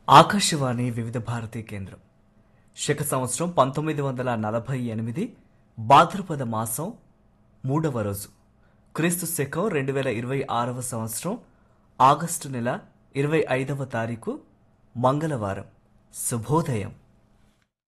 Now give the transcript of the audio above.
ఆకాశవాణి వివిధ భారతీ కేంద్రం. శక సంవత్సరం 1948 భాద్రపద మాసం 3వ రోజు, క్రీస్తు శకం 2026వ సంవత్సరం ఆగస్టు నెల 25వ తారీఖు మంగళవారం. శుభోదయం.